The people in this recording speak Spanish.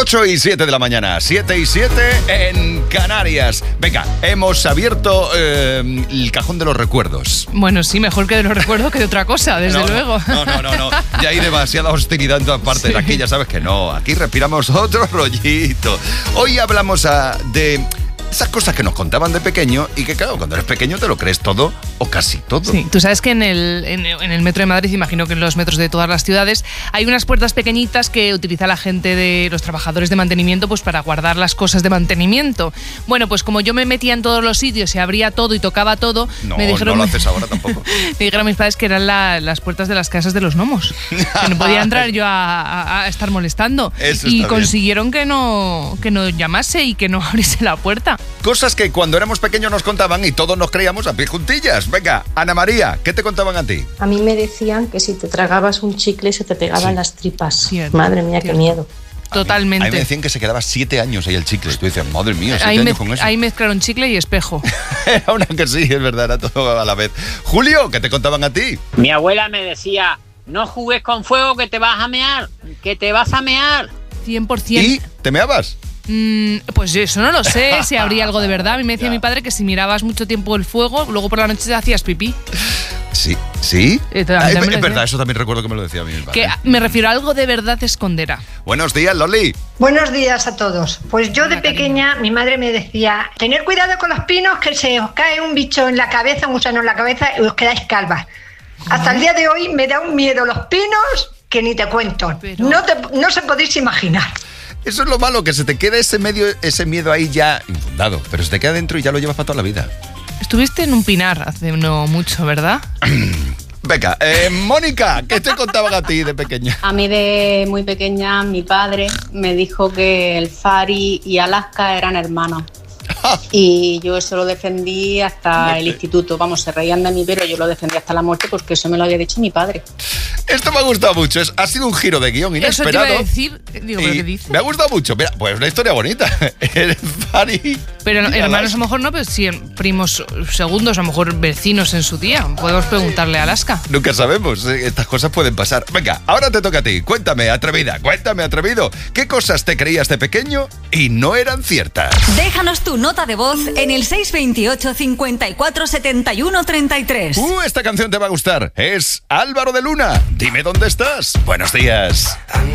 8:07 de la mañana, 7:07 en Canarias. Venga, hemos abierto el cajón de los recuerdos. Bueno, sí, mejor que de los recuerdos que de otra cosa, desde luego. No. Ya hay demasiada hostilidad en todas partes. Sí. Aquí ya sabes que no. Aquí respiramos otro rollito. Hoy hablamos de esas cosas que nos contaban de pequeño y que, claro, cuando eres pequeño te lo crees todo o casi todo. Sí, tú sabes que en el metro de Madrid, imagino que en los metros de todas las ciudades, hay unas puertas pequeñitas que utiliza la gente de los trabajadores de mantenimiento pues para guardar las cosas de mantenimiento. Bueno, pues como yo me metía en todos los sitios y abría todo y tocaba todo, me dijeron... No lo haces ahora tampoco. Me dijeron mis padres que eran las puertas de las casas de los gnomos. Que no podía entrar yo a estar molestando. Eso y está consiguieron que no llamase y que no abriese la puerta. Cosas que cuando éramos pequeños nos contaban y todos nos creíamos a pie juntillas. Venga, Ana María, ¿qué te contaban a ti? A mí me decían que si te tragabas un chicle se te pegaban las tripas. Cierto, madre mía, cierto. Qué miedo. Totalmente. A mí me decían que se quedaba 7 años ahí el chicle. Tú dices, madre mía, 7 años con eso. Ahí mezclaron chicle y espejo. Era una que sí, es verdad, era todo a la vez. Julio, ¿qué te contaban a ti? Mi abuela me decía, no jugues con fuego que te vas a mear, que te vas a mear. 100%. ¿Y te meabas? Pues eso no lo sé, si habría algo de verdad. A mí me decía mi padre que si mirabas mucho tiempo el fuego, luego por la noche te hacías pipí. ¿Sí? Es verdad, eso también recuerdo que me lo decía mi padre. Que me refiero a algo de verdad escondera. Buenos días, Loli. Buenos días a todos. Pues yo de pequeña, mi madre me decía, tener cuidado con los pinos que se os cae un bicho en la cabeza, un gusano en la cabeza y os quedáis calvas. Hasta el día de hoy me da un miedo los pinos que ni te cuento. Pero... No se podéis imaginar. Eso es lo malo, que se te queda ese miedo ahí ya infundado, pero se te queda dentro y ya lo llevas para toda la vida. Estuviste en un pinar hace no mucho, ¿verdad? Venga, Mónica, ¿qué te contaban a ti de pequeña? A mí de muy pequeña mi padre me dijo que el Fari y Alaska eran hermanos. Y yo eso lo defendí hasta el instituto. Vamos, se reían de mí, pero yo lo defendí hasta la muerte porque eso me lo había dicho mi padre. Esto me ha gustado mucho. Ha sido un giro de guión inesperado. Eso te iba a decir. Digo, ¿pero qué dices? Me ha gustado mucho. Mira, pues una historia bonita. El Fari. Pero hermanos a lo mejor no, pero sí primos segundos, a lo mejor vecinos en su día. Podemos preguntarle a Alaska. Nunca sabemos. Estas cosas pueden pasar. Venga, ahora te toca a ti. Cuéntame, atrevida. Cuéntame, atrevido. ¿Qué cosas te creías de pequeño y no eran ciertas? Déjanos tu nota de voz en el 628 54 71 33. Esta canción te va a gustar. Es Álvaro de Luna. Dime dónde estás. Buenos días.